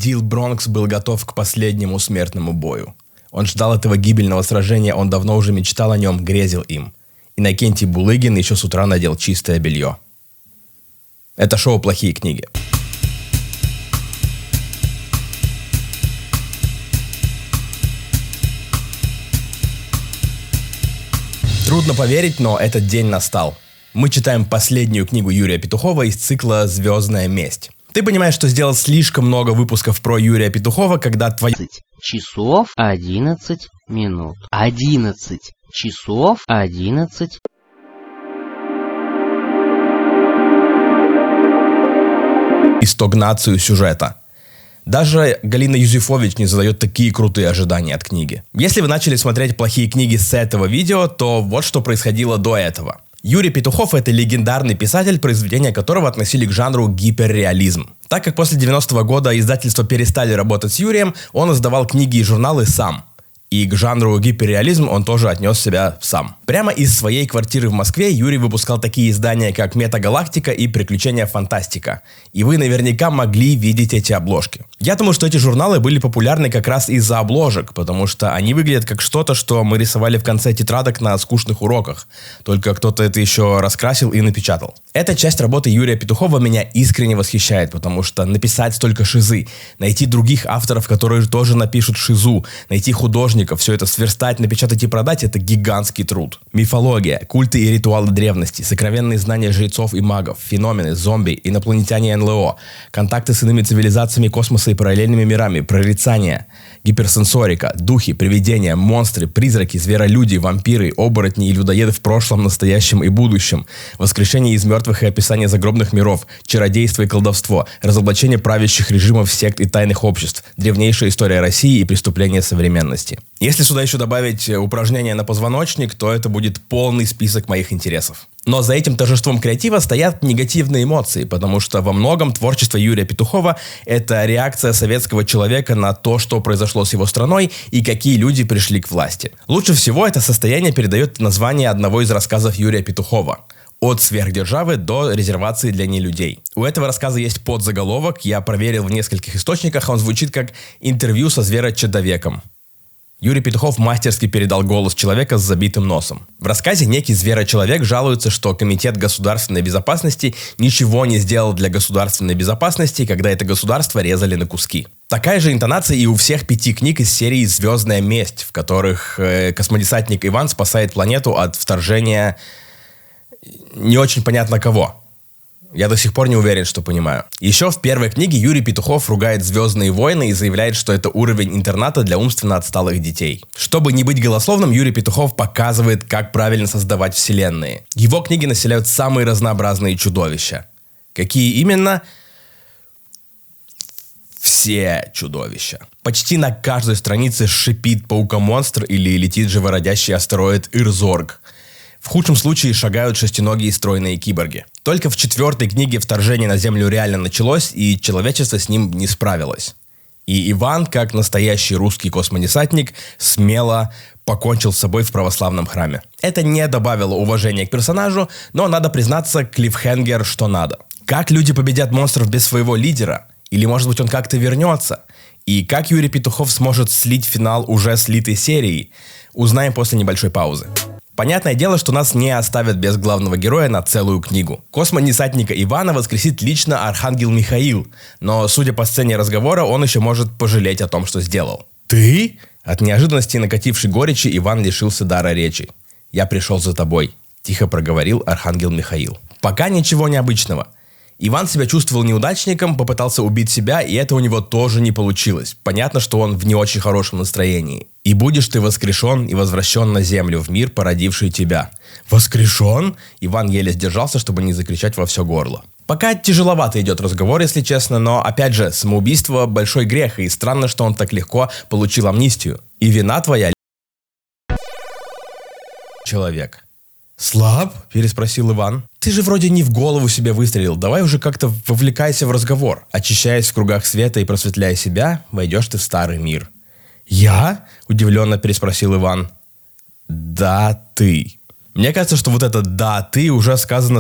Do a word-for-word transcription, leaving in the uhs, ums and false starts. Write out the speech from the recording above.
Дил Бронкс был готов к последнему смертному бою. Он ждал этого гибельного сражения, он давно уже мечтал о нем, грезил им. Иннокентий Булыгин еще с утра надел чистое белье. Это шоу «Плохие книги». Трудно поверить, но этот день настал. Мы читаем последнюю книгу Юрия Петухова из цикла «Звездная месть». Ты понимаешь, что сделал слишком много выпусков про Юрия Петухова, когда твои... часов одиннадцать минут. одиннадцать часов одиннадцать. И стагнацию сюжета. Даже Галина Юзефович не задает такие крутые ожидания от книги. Если вы начали смотреть «Плохие книги» с этого видео, то вот что происходило до этого. Юрий Петухов – это легендарный писатель, произведения которого относили к жанру гиперреализм. Так как после девяностого года издательства перестали работать с Юрием, он издавал книги и журналы сам. И к жанру гиперреализм он тоже отнес себя сам. Прямо из своей квартиры в Москве Юрий выпускал такие издания, как «Метагалактика» и «Приключения Фантастика». И вы наверняка могли видеть эти обложки. Я думаю, что эти журналы были популярны как раз из-за обложек, потому что они выглядят как что-то, что мы рисовали в конце тетрадок на скучных уроках. Только кто-то это еще раскрасил и напечатал. Эта часть работы Юрия Петухова меня искренне восхищает, потому что написать столько шизы, найти других авторов, которые тоже напишут шизу, найти художников, все это сверстать, напечатать и продать – это гигантский труд. Мифология, культы и ритуалы древности, сокровенные знания жрецов и магов, феномены, зомби, инопланетяне эн эл о, контакты с иными цивилизациями космоса и параллельными мирами, прорицания, гиперсенсорика, духи, привидения, монстры, призраки, зверолюди, вампиры, оборотни и людоеды в прошлом, настоящем и будущем, воскрешение из мертвых и описание загробных миров, чародейство и колдовство, разоблачение правящих режимов, сект и тайных обществ, древнейшая история России и преступления современности. Если сюда еще добавить упражнения на позвоночник, то это будет полный список моих интересов. Но за этим торжеством креатива стоят негативные эмоции, потому что во многом творчество Юрия Петухова – это реакция советского человека на то, что произошло с его страной и какие люди пришли к власти. Лучше всего это состояние передает название одного из рассказов Юрия Петухова «От сверхдержавы до резервации для нелюдей». У этого рассказа есть подзаголовок, я проверил в нескольких источниках, он звучит как «Интервью со зверочеловеком». Юрий Петухов мастерски передал голос человека с забитым носом. В рассказе некий зверочеловек жалуется, что Комитет государственной безопасности ничего не сделал для государственной безопасности, когда это государство резали на куски. Такая же интонация и у всех пяти книг из серии «Звездная месть», в которых э, космодесантник Иван спасает планету от вторжения не очень понятно кого. Я до сих пор не уверен, что понимаю. Еще в первой книге Юрий Петухов ругает «Звездные войны» и заявляет, что это уровень интерната для умственно отсталых детей. Чтобы не быть голословным, Юрий Петухов показывает, как правильно создавать вселенные. Его книги населяют самые разнообразные чудовища. Какие именно? Все чудовища. Почти на каждой странице шипит паукомонстр или летит живородящий астероид Ирзорг. В худшем случае шагают шестиногие стройные киборги. Только в четвертой книге вторжение на Землю реально началось, и человечество с ним не справилось. И Иван, как настоящий русский космодесантник, смело покончил с собой в православном храме. Это не добавило уважения к персонажу, но, надо признаться, клиффхенгер что надо. Как люди победят монстров без своего лидера? Или, может быть, он как-то вернется? И как Юрий Петухов сможет слить финал уже слитой серии? Узнаем после небольшой паузы. Понятное дело, что нас не оставят без главного героя на целую книгу. Космодесантника Ивана воскресит лично архангел Михаил, но, судя по сцене разговора, он еще может пожалеть о том, что сделал. «Ты?» От неожиданности накатившей горечи Иван лишился дара речи. «Я пришел за тобой», – тихо проговорил архангел Михаил. Пока ничего необычного. Иван себя чувствовал неудачником, попытался убить себя, и это у него тоже не получилось. Понятно, что он в не очень хорошем настроении. «И будешь ты воскрешен и возвращен на землю, в мир, породивший тебя». «Воскрешен?» Иван еле сдержался, чтобы не закричать во все горло. Пока тяжеловато идет разговор, если честно, но, опять же, самоубийство – большой грех, и странно, что он так легко получил амнистию. И вина твоя, человек. «Слаб?» – переспросил Иван. «Ты же вроде не в голову себе выстрелил, давай уже как-то вовлекайся в разговор. Очищаясь в кругах света и просветляя себя, войдешь ты в старый мир». «Я?» – удивленно переспросил Иван. «Да, ты». Мне кажется, что вот это «да, ты» уже сказано